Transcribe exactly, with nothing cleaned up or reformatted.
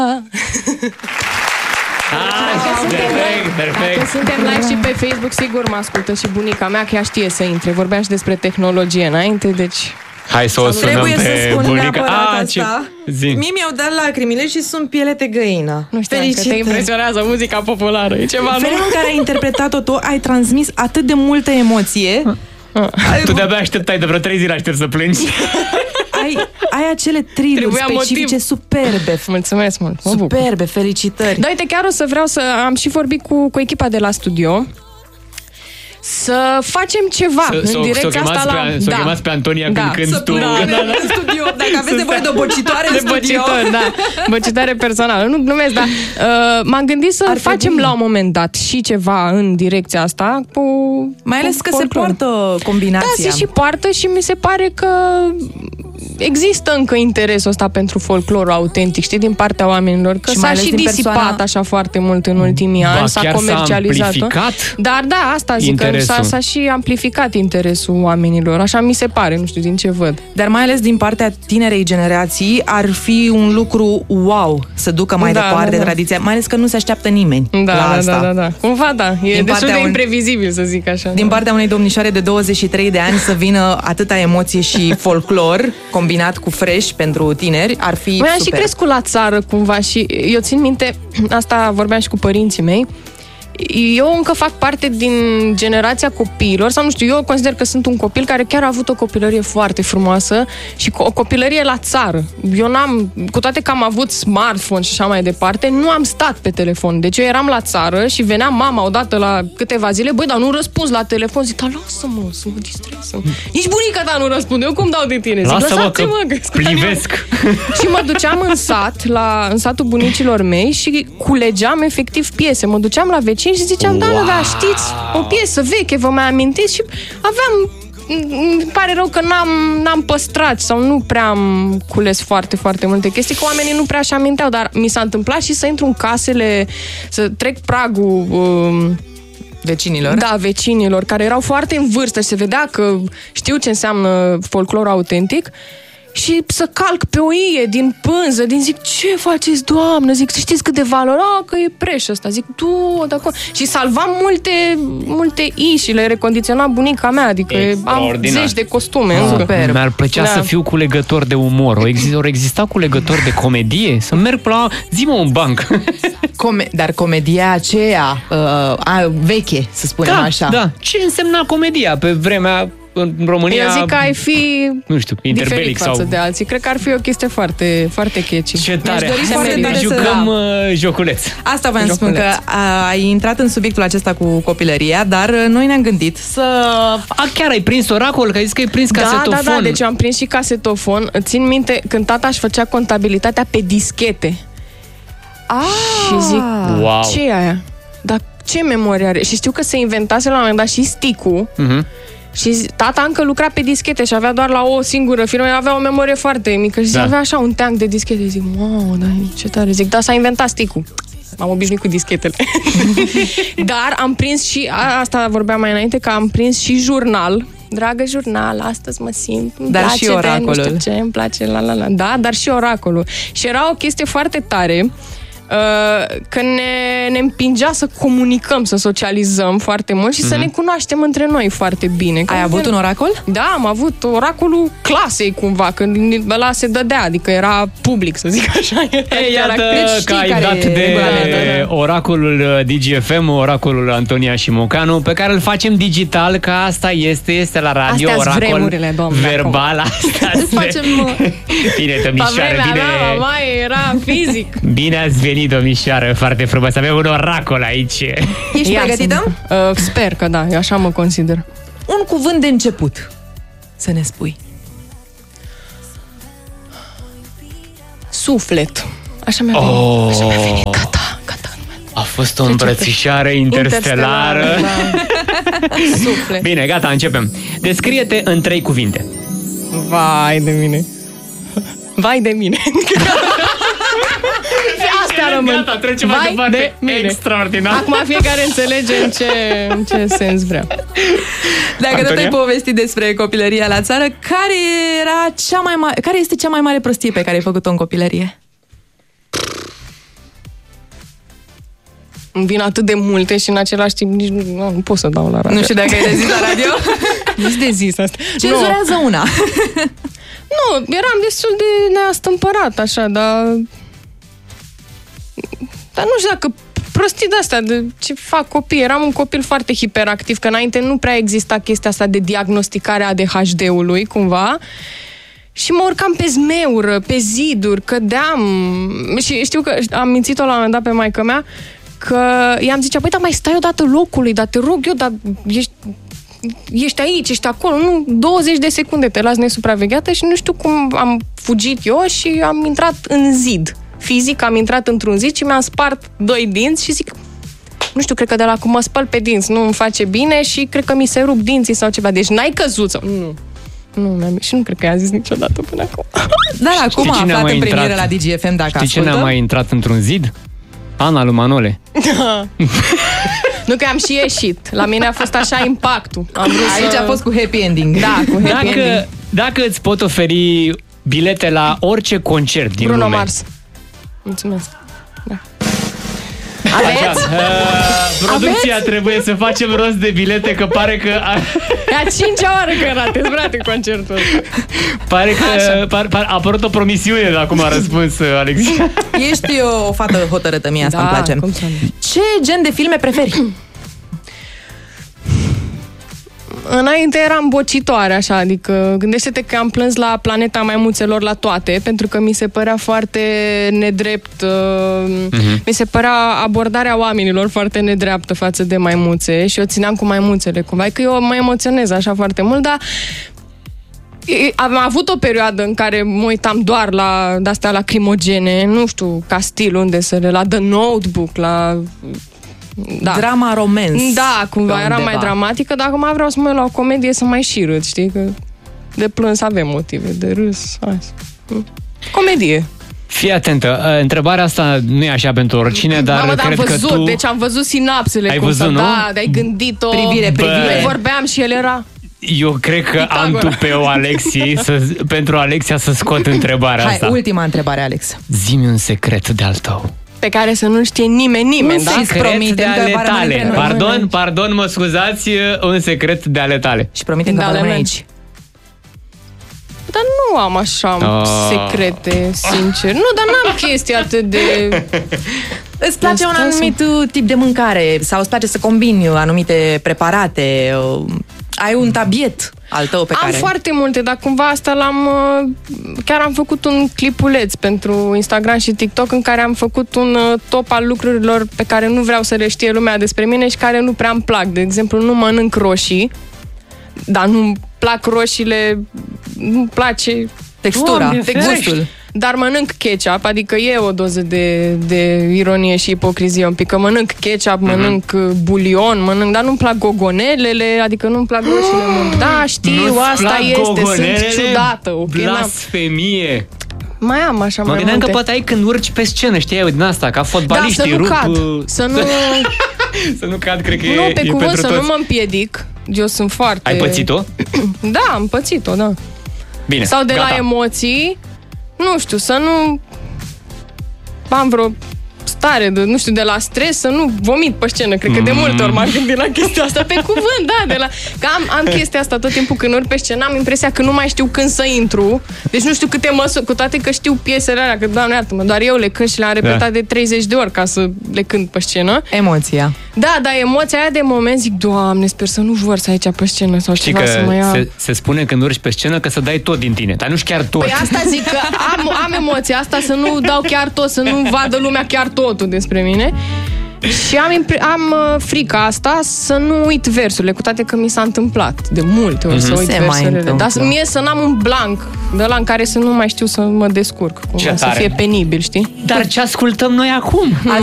Ah, perfect, perfect. Dacă suntem live și pe Facebook, sigur mă ascultă și bunica mea, că ea știe să intre. Vorbeam și despre tehnologie înainte, deci... Hai să o sunăm Trebuie pe să spun bunica. neapărat Ah, asta. ce... Mie mi-au dat lacrimile și sunt piele de găină. Nu știu, că te impresionează muzica populară. E ceva, felul în care ai interpretat-o tu, ai transmis atât de multă emoție. Ah. Ai, Tu de-abia așteptai de vreo trei zile, aștept să plângi. ai, ai acele triluri Trebuia specifice motiv. superbe. Mulțumesc mult, mă bucur. Superbe, felicitări. Da, uite, chiar o să vreau să... Am și vorbit cu, cu echipa de la studio să facem ceva Să, în să, direcția să asta chemați la... pe, să da. chemați pe Antonia Da. când cânti Să tu. pună Da, da, în studio. Dacă aveți nevoie de o bocitoare în De studio. băcitor, da. Băcitare personală. Nu glumesc, dar uh, m-am gândit să Ar facem trebui. la un moment dat și ceva în direcția asta cu... Mai ales cu că se folclor. poartă combinația. Da, se și poartă și mi se pare că există încă interesul ăsta pentru folclorul autentic, știi, din partea oamenilor, că Și s-a mai ales și din disipat persoana... așa foarte mult în ultimii Ba, ani, s-a chiar s-a comercializat. amplificat Dar da, asta zic, că interesul. s-a, s-a și amplificat interesul oamenilor, așa mi se pare, nu știu din ce văd. Dar mai ales din partea tinerei generații ar fi un lucru wow să ducă mai Da, departe da, da. tradiția, mai ales că nu se așteaptă nimeni Da, la da, asta. da, da, da. Cumva da, e Din destul partea de un- imprevizibil să zic așa. Din partea unei domnișoare de douăzeci și trei de ani să vină atâta emoție și folclor combinat cu fresh pentru tineri, ar fi Noi am și super. crescut la țară cumva și eu țin minte, asta vorbeam și cu părinții mei, eu încă fac parte din generația copiilor, sau nu știu, eu consider că sunt un copil care chiar a avut o copilărie foarte frumoasă și o copilărie la țară. Eu n-am, cu toate că am avut smartphone și așa mai departe, nu am stat pe telefon. Deci eu eram la țară și venea mama odată la câteva zile, băi, dar nu răspuns la telefon. Zic, dar lasă-mă, să mă distrez. Nici bunica ta nu răspunde, eu cum dau de tine? Zic, Lasă-mă că lăsați-mă, plivesc. și mă duceam în sat, la, în satul bunicilor mei și culegeam efectiv piese. Mă duceam la vecini și ziceam, da, da, da, știți, o piesă veche, vă mai amintiți? Și aveam, îmi pare rău că n-am, n-am păstrat sau nu prea am cules foarte, foarte multe chestii, că oamenii nu prea își aminteau, dar mi s-a întâmplat și să intru în casele, să trec pragul... Um, Vecinilor? Da, vecinilor, care erau foarte în vârstă și se vedea că știu ce înseamnă folclor autentic și să calc pe o ie din pânză, din zic, ce faceți, doamnă? Zic, știți cât de valor? Ah, că e preș ăsta. Zic, du, de acolo. Și salvam multe, multe i și le recondiționa bunica mea, adică am zeci de costume. Ah, Super. mi-ar plăcea Da. să fiu culegător de umor. O exista, ori exista culegător de comedie? Să merg pe la... Zi-mă un banc. Come- dar comedia aceea uh, a, veche, să spunem Da, așa. da. Ce însemna comedia pe vremea în România? Eu zic că ai fi nu știu, diferit interbelic față sau... de alții. Cred că ar fi o chestie foarte, foarte catchy. Ce tare! Mi-aș dori Hai foarte să ne tare să- jucăm da. uh, joculeț. Asta voiam să spun, că Joculeț. a, ai intrat în subiectul acesta cu copilăria, dar uh, noi ne-am gândit să... A, chiar ai prins oracol? Că ai zis că ai prins Da, casetofon. da, da, deci eu am prins și casetofon. Țin minte când tata își făcea contabilitatea pe dischete. Ah, Și zic, Wow. ce e aia? Dar ce memorie are? Și știu că se inventase la un moment dat și sticul. Mhm. Și zi- tata încă lucra pe dischete și avea doar la o singură firmă, el avea o memorie foarte mică și Da. avea așa un teanc de dischete. Zic, wow, da, ce tare. Zic, da, s-a inventat sticul. M-am obișnuit cu dischetele. Dar am prins și, a, asta vorbeam mai înainte, că am prins și jurnal. Dragă jurnal, astăzi mă simt, îmi Dar place și de oracolul. nu știu ce, îmi place, la la la. Da, dar și oracolul. Și era o chestie foarte tare, uh, că ne, ne împingea să comunicăm, să socializăm foarte mult și mm-hmm. să ne cunoaștem între noi foarte bine. Că ai avut un oracol? Da, am avut oracolul clasei cumva, când ăla se dădea, adică era public, să zic așa. Ei, iată Deci că știi ai care dat e- de da, da, da. oracolul D G F M, oracolul Antonia și Mocanu, pe care îl facem digital, că asta este, este la radio, Astea-s oracol vremurile, doamne, verbal. Asta Facem, Bine, la domnișoară, vremea bine, mea, mai era fizic. bine ați venit, domnișoară, foarte frumos. Avem un oracol aici. Ești Ia pregătită? să- Uh, sper că da, eu așa mă consider. Un cuvânt de început să ne spui. Suflet. Așa mi-a venit. Oh. Așa mi-a venit. Gata, gata. A fost o îmbrățișare interstelară. Da. Suflet. Bine, gata, începem. Descrie-te în trei cuvinte. Vai de mine. Vai de mine. Astea rămân. Gata, trecem mai Vai departe. de mine. Extraordinar. Acum fiecare înțelege în ce, în ce sens vrea. Dacă tot Antonia? ai povestit despre copilăria la țară, care era cea mai mare, care este cea mai mare prostie pe care ai făcut-o în copilărie? îmi vin atât de multe și în același timp nici nu, nu, nu pot să dau la radio. Nu știu dacă ai de zis la radio. Nu-ți de zis asta. Cenzurează nu. una. Nu, eram destul de neastâmpărat, așa, dar... Dar nu știu dacă prostii de-astea, de ce fac copii. Eram un copil foarte hiperactiv, că înainte nu prea exista chestia asta de diagnosticare a A D H D-ului, cumva. Și mă urcam pe zmeură, pe ziduri, cădeam. Și știu că am mințit-o la un moment dat pe maică mea, că i-am zicea, păi, dar mai stai odată locului, dar te rog eu, dar ești, ești aici, ești acolo, nu, douăzeci de secunde te las nesupravegheată și nu știu cum am fugit eu și am intrat în zid. Fizic am intrat într-un zid și mi-am spart doi dinți și zic, nu știu, cred că de la cum mă spăl pe dinți nu îmi face bine și cred că mi se rup dinții sau ceva. Deci n-ai căzut sau... Nu. Nu, și nu cred că i-a zis niciodată până acum. Dar acum a aflat în premieră la Digi F M, dacă Știi ascultă? cine a mai intrat într-un zid? Ana lui Manole. Nu, că am și ieșit. La mine a fost așa impactul. Am vrut Aici să... a fost cu happy ending. Da, cu happy Dacă, ending. dacă îți pot oferi bilete la orice concert din Bruno lume. Mars. Mulțumesc. Da. Așa, Aveți? uh, producția Aveți? trebuie să facem rost de bilete, că pare că... E a cincea oară că rateți, frate, concertul ăsta. Pare că par, par, a apărut o promisiune de acum a răspuns Alexia. Ești o, o fată hotărâtă, mie asta Da, îmi place. cum să nu. Ce gen de filme preferi? Înainte eram bocitoare, așa, adică gândește-te că am plâns la Planeta Maimuțelor la toate, pentru că mi se părea foarte nedrept, uh, uh-huh. mi se părea abordarea oamenilor foarte nedreaptă față de maimuțe și eu țineam cu maimuțele, cumva, că eu mă emoționez așa foarte mult, dar am avut o perioadă în care mă uitam doar la de-astea lacrimogene, nu știu, ca stil unde să le, la The Notebook, la... Da. Drama romance. Da, cumva era mai dramatică, dar acum vreau să mă uit la o comedie să mai și râd, știi? Că de plâns avem motive, de râs. Hai. Comedie. Fii atentă, întrebarea asta nu e așa pentru oricine, dar Mamă, dar cred am văzut, că tu... deci am văzut sinapsele. Ai cum văzut, să, nu? Da, de-ai gândit-o. Privire, privire. Bă. Vorbeam și el era... Eu cred că Pitagora. am tupeu, Alexi, să, pentru Alexia să scot întrebarea Hai, asta. ultima întrebare, Alex. Zi-mi un secret de-al tău. Pe care să nu știe nimeni, nimeni, Un da? secret. Promitem de că ale va rămâne tale. între noi. Pardon, pardon, mă scuzați, un secret de ale tale. Și promitem că Da, va rămâne le aici. Dar nu am așa Oh. secrete, sincer. Nu, dar n-am chestii atât de... Îți place un Asta anumit tip de mâncare sau îți place să combini anumite preparate? Ai un tabiet al tău pe Am care... foarte multe, dar cumva asta l-am... Chiar am făcut un clipuleț pentru Instagram și TikTok în care am făcut un top al lucrurilor pe care nu vreau să le știe lumea despre mine și care nu prea îmi plac. De exemplu, nu mănânc roșii, dar nu-mi plac roșiile, nu-mi place... Textura, Doamne, gustul. Dar mănânc ketchup, adică e o doză de, de ironie și ipocrizie un pic, că mănânc ketchup, mm-hmm. mănânc bulion, mănânc, dar nu-mi plac gogonelele, adică nu-mi plac roșiile mult. Da, știu, Nu-ți asta plac este, sunt gogonelele? ciudată. Okay, Blasfemie! mai am așa Mă mai gândeam multe. că poate ai când urci pe scenă, știi, din asta, ca Da, fotbaliștii, să nu rup... cad, să nu... să nu cad, cred că nu, e, pe e cuvânt, pentru să toți. nu mă împiedic. Eu sunt foarte... Ai pățit-o? Da, am pățit-o, da. Bine, Sau de gata. la emoții, nu știu, să nu am vreo stare, de, nu știu, de la stres, să nu vomit pe scenă. Cred că de multe ori m-am gândit la chestia asta. Pe cuvânt, da, de la... Că am, am chestia asta tot timpul când urc pe scenă, am impresia că nu mai știu când să intru. Deci nu știu câte măsuri, cu toate că știu piesele alea, că, Doamne iartă-mă, doar eu le cânt și le-am repetat Da. de treizeci de ori ca să le cânt pe scenă. Emoția. Da, dar emoția aia de moment zic, Doamne, sper să nu vărs aici pe scenă sau Știi ceva că să mă ia... se, se spune când urci pe scenă că să dai tot din tine, dar nu știi chiar tot. Păi asta zic, că am, am emoția asta să nu dau chiar tot, să nu vadă lumea chiar totul despre mine. Și am, impre- am uh, frica asta să nu uit versurile, cu toate că mi s-a întâmplat de multe ori mm-hmm. să uit Se mai versurile. întâmplă. Dar mie să n-am un blank de ăla în care să nu mai știu să mă descurc, cumva, să tare. fie penibil, știi? Dar ce ascultăm noi acum?